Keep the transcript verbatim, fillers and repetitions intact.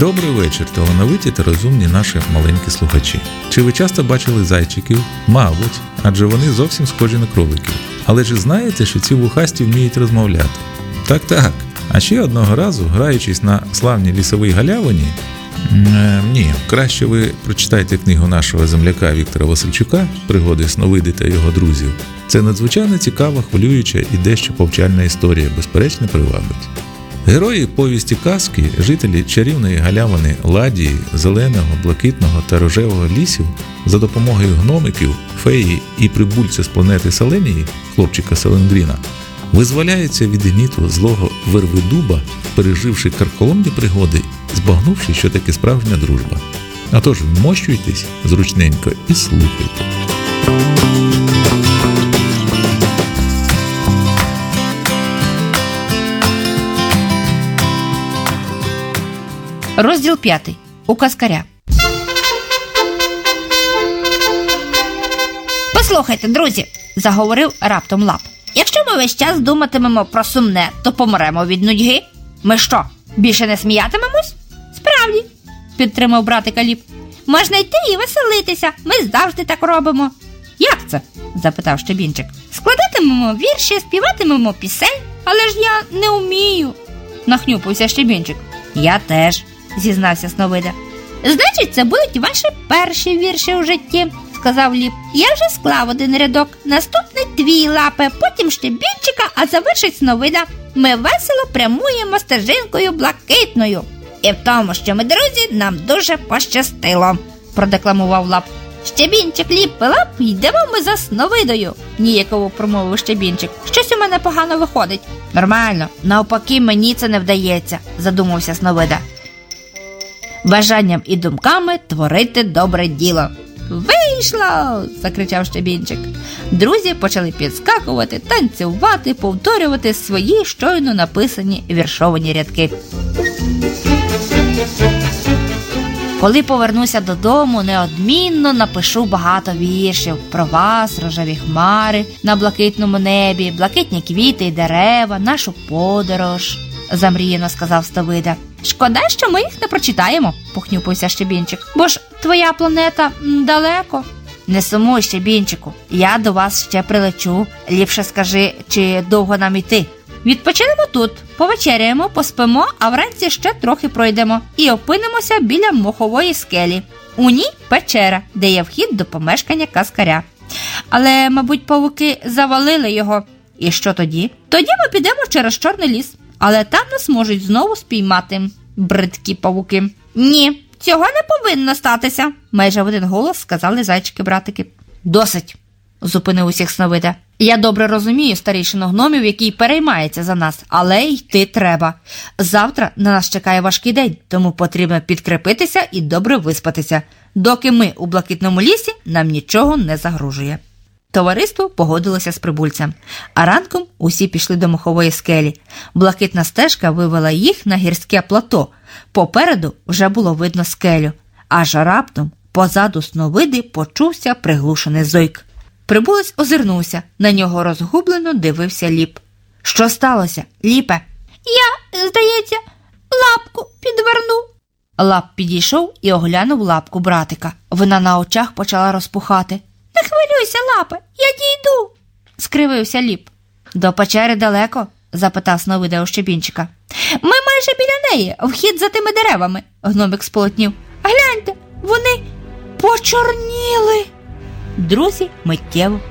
Добрий вечір, талановиті та розумні наші маленькі слухачі. Чи ви часто бачили зайчиків? Мабуть, адже вони зовсім схожі на кроликів. Але ж знаєте, що ці вухасті вміють розмовляти? Так-так. А ще одного разу, граючись на славній лісовій галявині, е, ні, краще ви прочитайте книгу нашого земляка Віктора Васильчука «Пригоди Сновиди та його друзів». Це надзвичайно цікава, хвилююча і дещо повчальна історія, безперечно, привабить. Герої повісті казки, жителі чарівної галявини Ладії, зеленого, блакитного та рожевого лісів за допомогою гномиків, феї і прибульця з планети Селенії, хлопчика Селенгріна, визволяються від гніту злого Вервидуба, переживши карколомні пригоди, збагнувши, що таке справжня дружба. Отож, вмощуйтесь зручненько і слухайте. Розділ п'ятий. У казкаря. «Послухайте, друзі», – заговорив раптом Лап. «Якщо ми весь час думатимемо про сумне, то помремо від нудьги. Ми що, більше не сміятимемось?» «Справді», – підтримав братика Ліп. «Можна йти і веселитися. Ми завжди так робимо». «Як це?» – запитав Щебінчик. «Складатимемо вірші, співатимемо пісень, але ж я не вмію», – нахнюпився Щебінчик. «Я теж», – зізнався Сновида. «Значить, це будуть ваші перші вірші у житті», – сказав Ліп. «Я вже склав один рядок. Наступний твій, Лапе, потім Щебінчика, а завершить Сновида. Ми весело прямуємо стежинкою блакитною. І в тому, що ми друзі, нам дуже пощастило», – продекламував Лап. «Щебінчик, Ліп і Лап, йдемо ми за Сновидою», – ніяково промовив Щебінчик. «Щось у мене погано виходить». «Нормально, навпаки, мені це не вдається», – задумався Сновида. «Бажанням і думками творити добре діло». «Вийшло!» – закричав Щебінчик. Друзі почали підскакувати, танцювати, повторювати свої щойно написані віршовані рядки. «Коли повернуся додому, неодмінно напишу багато віршів про вас, рожеві хмари, на блакитному небі, блакитні квіти й дерева, нашу подорож», – замріяно сказав Сновида. «Шкода, що ми їх не прочитаємо», – похнюпився Щебінчик. «Бо ж твоя планета м, далеко». «Не сумуй, Щебінчику, я до вас ще прилечу. Ліпше скажи, чи довго нам іти?» «Відпочинемо тут, повечеряємо, поспимо, а вранці ще трохи пройдемо і опинимося біля мохової скелі. У ній печера, де є вхід до помешкання казкаря. Але, мабуть, павуки завалили його. І що тоді? Тоді ми підемо через Чорний ліс, але там нас можуть знову спіймати бридкі павуки». «Ні, цього не повинно статися», – майже в один голос сказали зайчики-братики. «Досить», – зупинив усіх Сновида. «Я добре розумію старішину гномів, який переймається за нас, але йти треба. Завтра на нас чекає важкий день, тому потрібно підкріпитися і добре виспатися. Доки ми у блакитному лісі, нам нічого не загрожує». Товариство погодилося з прибульцем, а ранком усі пішли до мохової скелі. Блакитна стежка вивела їх на гірське плато. Попереду вже було видно скелю, аж раптом позаду Сновиди почувся приглушений зойк. Прибулець озирнувся, на нього розгублено дивився Ліп. «Що сталося, Ліпе?» «Я, здається, лапку підвернув». Лап підійшов і оглянув лапку братика. Вона на очах почала розпухати. «Не хвилюйся, Лапе, я дійду», – скривився Ліп. «До печери далеко?» – запитав Сновида у Щебінчика. «Ми майже біля неї, вхід за тими деревами», – гномик сполотнів. «Гляньте, вони почорніли». Друзі миттєво